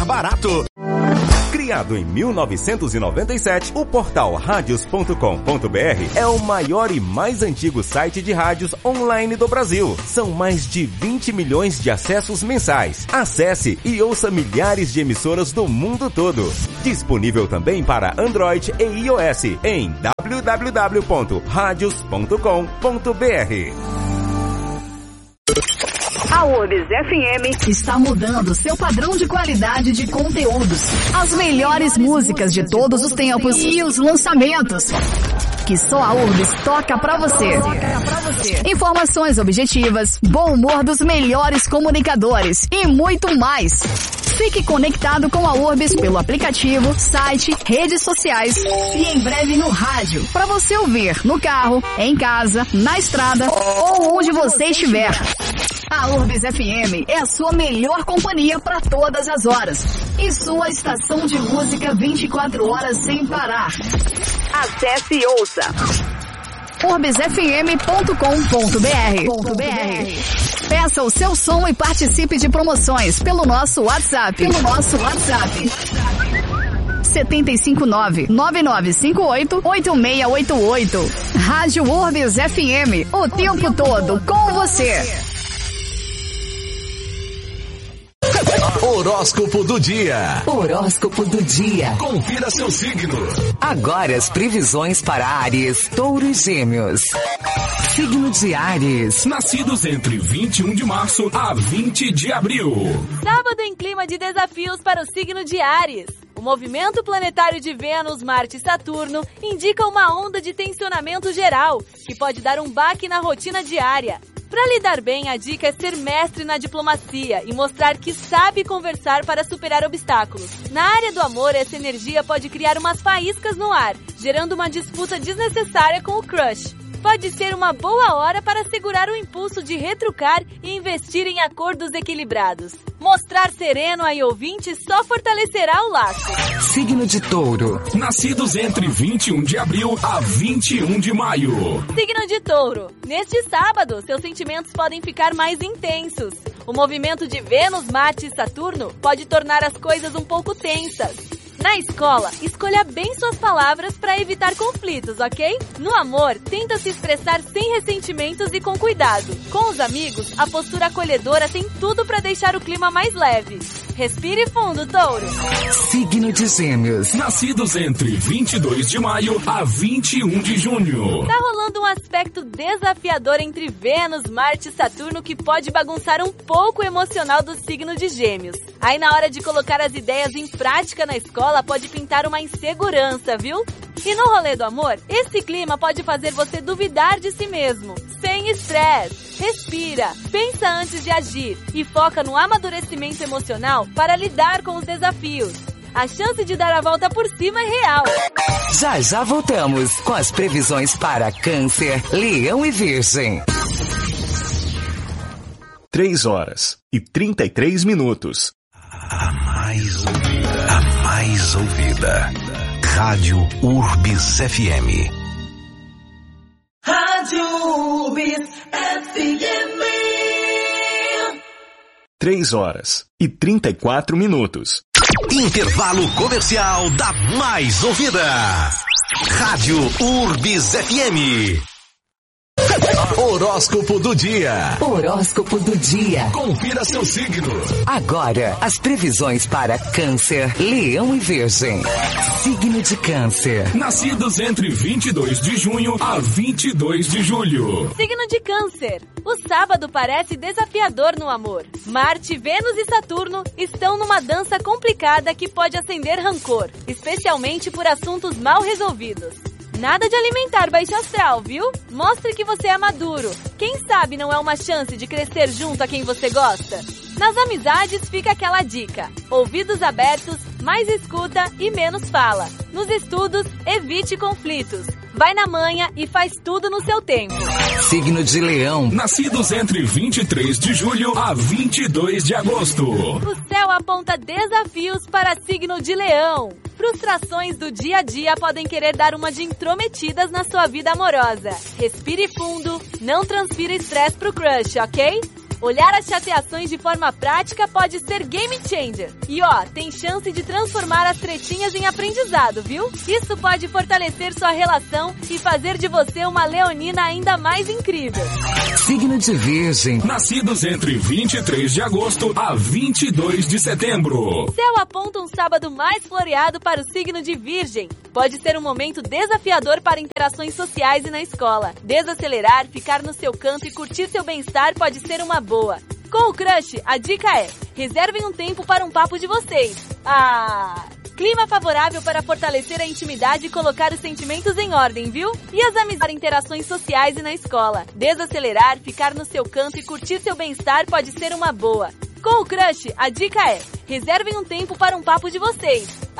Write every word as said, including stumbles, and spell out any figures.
barato. Criado em mil novecentos e noventa e sete, o portal radios ponto com ponto br é o maior e mais antigo site de rádios online do Brasil. São mais de vinte milhões de acessos mensais. Acesse e ouça milhares de emissoras do mundo todo. Disponível também para Android e iOS em w w w ponto radios ponto com ponto br. A Urbs F M está mudando seu padrão de qualidade de conteúdos. As melhores músicas de todos os tempos e os lançamentos que só a Urbs toca pra você. Informações objetivas, bom humor dos melhores comunicadores e muito mais. Fique conectado com a Urbs pelo aplicativo, site, redes sociais e em breve no rádio, para você ouvir no carro, em casa, na estrada ou onde você estiver. A Urbs F M é a sua melhor companhia para todas as horas e sua estação de música vinte e quatro horas sem parar. Acesse e ouça urbs f m ponto com ponto b r. Peça o seu som e participe de promoções pelo nosso WhatsApp. Pelo nosso WhatsApp. sete cinco nove, nove nove cinco oito, oito seis oito oito. Rádio Urbs F M, o tempo todo com você. Horóscopo do dia. Horóscopo do dia. Confira seu signo. Agora as previsões para Áries, Touro e Gêmeos. Signo de Áries. Nascidos entre vinte e um de março a vinte de abril. Sábado em clima de desafios para o signo de Áries. O movimento planetário de Vênus, Marte e Saturno indica uma onda de tensionamento geral, que pode dar um baque na rotina diária. Para lidar bem, a dica é ser mestre na diplomacia e mostrar que sabe conversar para superar obstáculos. Na área do amor, essa energia pode criar umas faíscas no ar, gerando uma disputa desnecessária com o crush. Pode ser uma boa hora para segurar o impulso de retrucar e investir em acordos equilibrados. Mostrar sereno aí ouvinte só fortalecerá o laço. Signo de Touro. Nascidos entre vinte e um de abril a vinte e um de maio. Signo de Touro. Neste sábado, seus sentimentos podem ficar mais intensos. O movimento de Vênus, Marte e Saturno pode tornar as coisas um pouco tensas. Na escola, escolha bem suas palavras para evitar conflitos, ok? No amor, tenta se expressar sem ressentimentos e com cuidado. Com os amigos, a postura acolhedora tem tudo para deixar o clima mais leve. Respire fundo, Touro. Signo de Gêmeos. Nascidos entre vinte e dois de maio a vinte e um de junho. Tá rolando um aspecto desafiador entre Vênus, Marte e Saturno que pode bagunçar um pouco o emocional do signo de Gêmeos. Aí na hora de colocar as ideias em prática na escola, pode pintar uma insegurança, viu? E no rolê do amor, esse clima pode fazer você duvidar de si mesmo. Sem estresse. Respira, pensa antes de agir e foca no amadurecimento emocional para lidar com os desafios. A chance de dar a volta por cima é real. Já já voltamos com as previsões para Câncer, Leão e Virgem. três horas e trinta e três minutos. A mais ouvida. A mais ouvida. Rádio Urbs F M. Rádio Urbs F M. três horas e trinta e quatro minutos. Intervalo comercial da mais ouvida. Rádio Urbs F M. Horóscopo do dia. Horóscopo do dia. Confira seu signo. Agora, as previsões para Câncer, Leão e Virgem. Signo de Câncer. Nascidos entre vinte e dois de junho a vinte e dois de julho. Signo de Câncer. O sábado parece desafiador no amor. Marte, Vênus e Saturno estão numa dança complicada que pode acender rancor, especialmente por assuntos mal resolvidos. Nada de alimentar baixo astral, viu? Mostre que você é maduro. Quem sabe não é uma chance de crescer junto a quem você gosta? Nas amizades fica aquela dica. Ouvidos abertos, mais escuta e menos fala. Nos estudos, evite conflitos. Vai na manha e faz tudo no seu tempo. Signo de Leão. Nascidos entre vinte e três de julho a vinte e dois de agosto. O céu aponta desafios para signo de Leão. Frustrações do dia a dia podem querer dar uma de intrometidas na sua vida amorosa. Respire fundo, não transfira estresse pro crush, ok? Olhar as chateações de forma prática pode ser game changer. E ó, tem chance de transformar as tretinhas em aprendizado, viu? Isso pode fortalecer sua relação e fazer de você uma leonina ainda mais incrível. Signo de Virgem. Nascidos entre vinte e três de agosto a vinte e dois de setembro. Céu aponta um sábado mais floreado para o signo de Virgem. Pode ser um momento desafiador para interações sociais e na escola. Desacelerar, ficar no seu canto e curtir seu bem-estar pode ser uma boa. Com o crush, a dica é: reservem um tempo para um papo de vocês. Ah... Clima favorável para fortalecer a intimidade e colocar os sentimentos em ordem, viu? E as amizades, interações sociais e na escola. Desacelerar, ficar no seu canto e curtir seu bem-estar pode ser uma boa. Com o crush, a dica é: reservem um tempo para um papo de vocês.